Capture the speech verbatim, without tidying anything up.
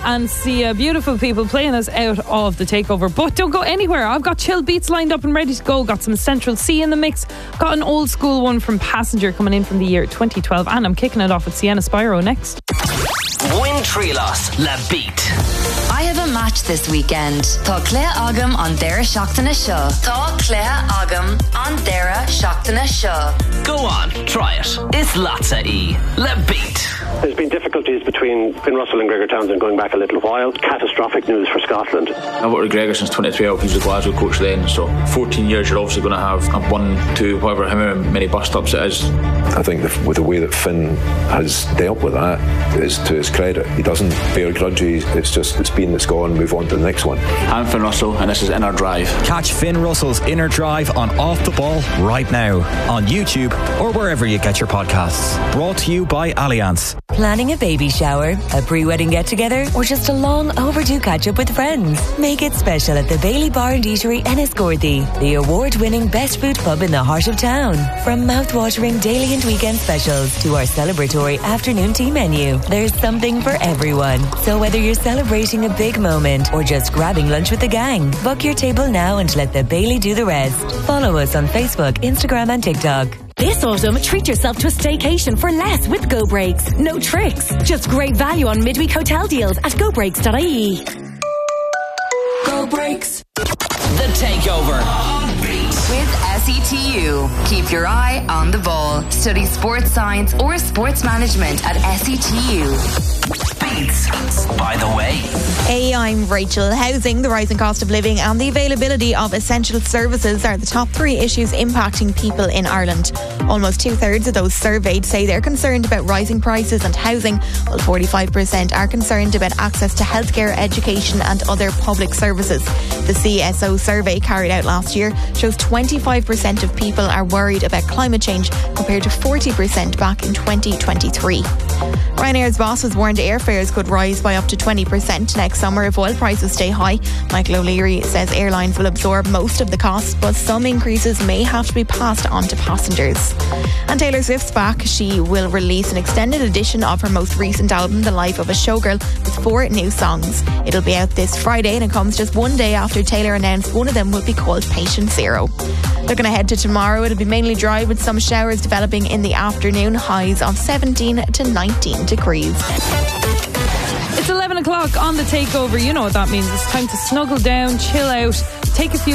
and Sia. Beautiful people playing us out of the takeover. But don't go anywhere. I've got chill beats lined up and ready to go. Got some Central C in the mix. Got an old school one from Passenger coming in from the year twenty twelve. And I'm kicking it off with Sienna Spyro next. Win Trilos La Beat. I have a match this weekend. Tá Claire Agam on Dara Shockton Show. Tá Claire Agam on Dara Shockton Show. Go on, try it. It's Latza E. La Beat. There's been difficulties between Finn Russell and Gregor Townsend going back a little while. Catastrophic news for Scotland. I've worked with Gregor since twenty twelve. He was a Glasgow coach then, so fourteen years you're obviously going to have a one, two, however how many bus stops it is. I think the, with the way that Finn has dealt with that is to his credit. He doesn't bear grudges. It's just it's been, it's gone, move on to the next one. I'm Finn Russell and this is Inner Drive. Catch Finn Russell's Inner Drive on Off the Ball right now on YouTube or wherever you get your podcasts. Brought to you by Allianz. Planning a baby shower, a pre-wedding get-together, or just a long overdue catch-up with friends? Make it special at the Bailey Bar and Eatery Enniscorthy, the award-winning best food pub in the heart of town. From mouth-watering daily and weekend specials to our celebratory afternoon tea menu, there's something for everyone. So whether you're celebrating a big moment or just grabbing lunch with the gang, book your table now and let the Bailey do the rest. Follow us on Facebook, Instagram and TikTok. This autumn, treat yourself to a staycation for less with Go Breaks. No tricks, just great value on midweek hotel deals at go breaks dot I E. Go Breaks. The Takeover. With S E T U. Keep your eye on the ball. Study sports science or sports management at S E T U. Beats, by the way. Hey, I'm Rachel. Housing, the rising cost of living and the availability of essential services are the top three issues impacting people in Ireland. Almost two-thirds of those surveyed say they're concerned about rising prices and housing, while forty-five percent are concerned about access to healthcare, education and other public services. The C S O survey carried out last year shows twenty-five percent of people are worried about climate change compared to forty percent back in twenty twenty-three. Ryanair's boss has warned airfares could rise by up to twenty percent next summer if oil prices stay high. Michael O'Leary says airlines will absorb most of the costs, but some increases may have to be passed on to passengers. And Taylor Swift's back. She will release an extended edition of her most recent album, The Life of a Showgirl, with four new songs. It'll be out this Friday and it comes just one day after Taylor announced one of them will be called Patient Zero. Looking ahead to tomorrow, it'll be mainly dry with some showers developing in the afternoon, highs of seventeen to nineteen degrees. It's eleven o'clock on the Takeover. You know what that means. It's time to snuggle down, chill out, take a few